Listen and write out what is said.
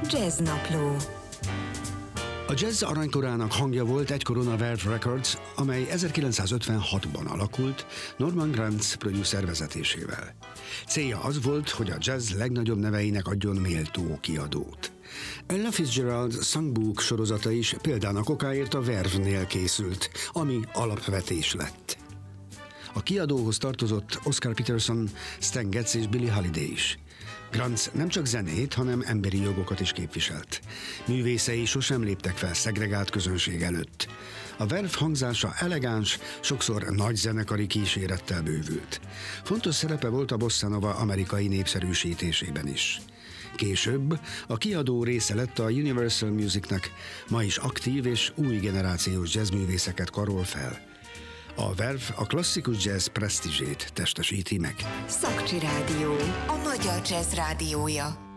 Jazznapló. A jazz aranykorának hangja volt egykoron a Verve Records, amely 1956-ban alakult Norman Granz producer vezetésével. Célja az volt, hogy a jazz legnagyobb neveinek adjon méltó kiadót. Ella Fitzgerald Songbook sorozata is példának okáért a Verve-nél készült, ami alapvetés lett. A kiadóhoz tartozott Oscar Peterson, Stan Getz és Billie Holiday is. Granz nem csak zenét, hanem emberi jogokat is képviselt. Művészei sosem léptek fel szegregált közönség előtt. A Verve hangzása elegáns, sokszor nagy zenekari kísérettel bővült. Fontos szerepe volt a bossa nova amerikai népszerűsítésében is. Később a kiadó része lett a Universal Musicnek, ma is aktív és új generációs jazzművészeket karol fel. A Verve a klasszikus jazz presztízsét testesíti meg. Szakcsi Rádió, a magyar jazz rádiója.